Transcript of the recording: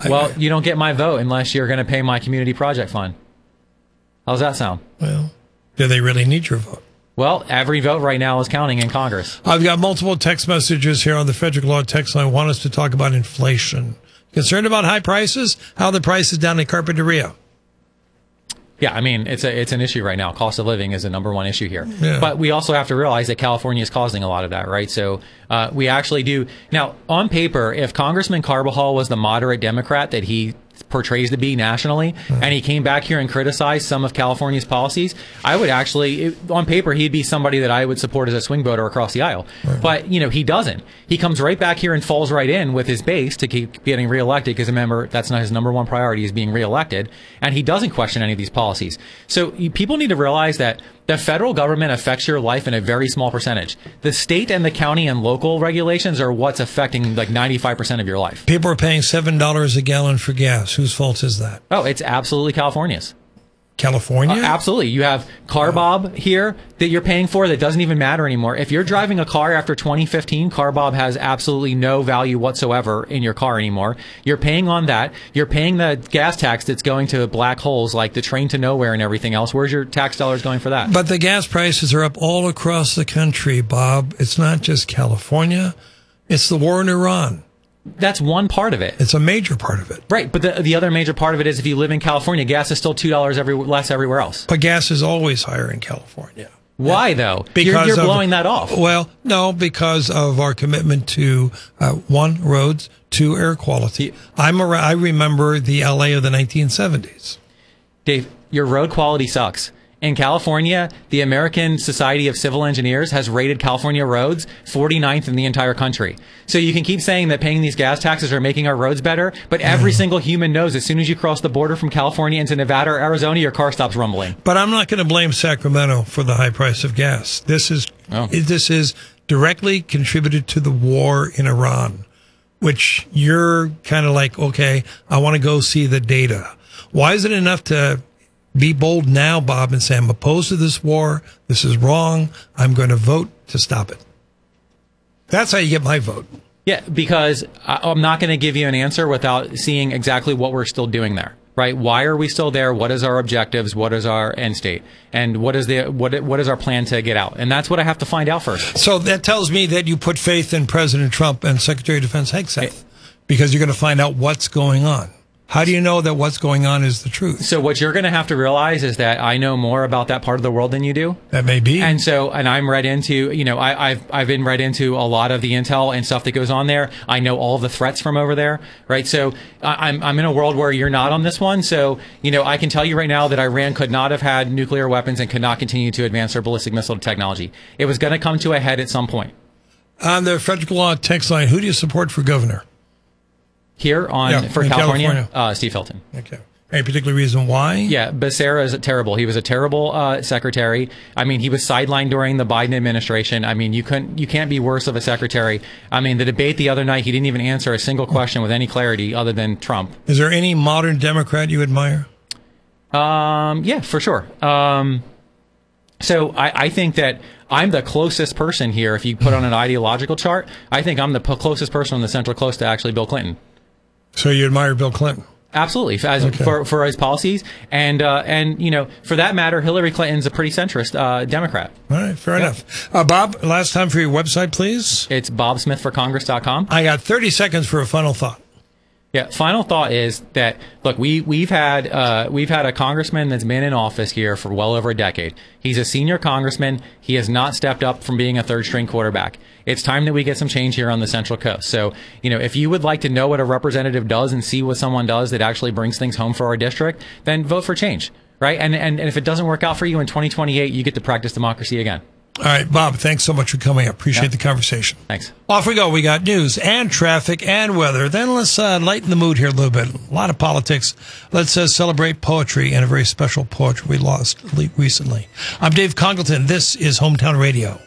Well, you don't get my vote unless you're going to pay my community project fund. How's that sound? Well, do they really need your vote? Well, every vote right now is counting in Congress. I've got multiple text messages here on the Frederick Law text line. Want us to talk about inflation. Concerned about high prices? How are the prices down in Carpinteria? Yeah, I mean, it's an issue right now. Cost of living is the number one issue here. Yeah. But we also have to realize that California is causing a lot of that, right? So we actually do. Now, on paper, if Congressman Carbajal was the moderate Democrat that he portrays to be nationally, and he came back here and criticized some of California's policies, I would actually, on paper, he'd be somebody that I would support as a swing voter across the aisle. Right. But, you know, he doesn't. He comes right back here and falls right in with his base to keep getting reelected, because remember, that's not his number one priority, is being reelected, and he doesn't question any of these policies. So people need to realize that the federal government affects your life in a very small percentage. The state and the county and local regulations are what's affecting like 95% of your life. People are paying $7 a gallon for gas. Whose fault is that? Oh, it's absolutely California's. California? Absolutely. You have CarBob here that you're paying for that doesn't even matter anymore. If you're driving a car after 2015, CarBob has absolutely no value whatsoever in your car anymore. You're paying on that. You're paying the gas tax that's going to black holes like the train to nowhere and everything else. Where's your tax dollars going for that? But the gas prices are up all across the country, Bob. It's not just California. It's the war in Iran. That's one part of it. It's a major part of it. Right, but the other major part of it is if you live in California, gas is still $2 less everywhere else. But gas is always higher in California. Why, though? Because you're blowing that off. Well, no, because of our commitment to, one, roads, two, air quality. I remember the LA of the 1970s. Dave, your road quality sucks. In California, the American Society of Civil Engineers has rated California roads 49th in the entire country. So you can keep saying that paying these gas taxes are making our roads better, but every single human knows as soon as you cross the border from California into Nevada or Arizona, your car stops rumbling. But I'm not going to blame Sacramento for the high price of gas. This is directly contributed to the war in Iran, which you're kind of like, okay, I want to go see the data. Why is it enough to be bold now, Bob, and say, I'm opposed to this war. This is wrong. I'm going to vote to stop it. That's how you get my vote. Yeah, because I'm not going to give you an answer without seeing exactly what we're still doing there, right? Why are we still there? What is our objectives? What is our end state? And what is our plan to get out? And that's what I have to find out first. So that tells me that you put faith in President Trump and Secretary of Defense Hegseth, because you're going to find out what's going on. How do you know that what's going on is the truth? So what you're going to have to realize is that I know more about that part of the world than you do. That may be. And I'm read into, I've been read into a lot of the intel and stuff that goes on there. I know all of the threats from over there, right? So I'm in a world where you're not on this one. So, I can tell you right now that Iran could not have had nuclear weapons and could not continue to advance their ballistic missile technology. It was going to come to a head at some point. On the Frederick Law text line, who do you support for governor? Here for California? Steve Hilton. Okay. Any particular reason why? Yeah, Becerra is terrible. He was a terrible secretary. I mean, he was sidelined during the Biden administration. I mean, you can't be worse of a secretary. I mean, the debate the other night, he didn't even answer a single question with any clarity other than Trump. Is there any modern Democrat you admire? Yeah, for sure. So I think that I'm the closest person here. If you put on an ideological chart, I think I'm the closest person on the Central Coast to actually Bill Clinton. So you admire Bill Clinton? Absolutely, for his policies, and for that matter, Hillary Clinton's a pretty centrist Democrat. All right, fair enough. Bob, last time for your website, please. It's bobsmithforcongress.com. I got 30 seconds for a final thought. Yeah, final thought is that, look, we've had a congressman that's been in office here for well over a decade. He's a senior congressman. He has not stepped up from being a third-string quarterback. It's time that we get some change here on the Central Coast. So, if you would like to know what a representative does and see what someone does that actually brings things home for our district, then vote for change, right? And if it doesn't work out for you in 2028, you get to practice democracy again. All right, Bob, thanks so much for coming. I appreciate the conversation. Thanks. Off we go. We got news and traffic and weather. Then let's lighten the mood here a little bit. A lot of politics. Let's celebrate poetry and a very special poet we lost recently. I'm Dave Congleton. This is Hometown Radio.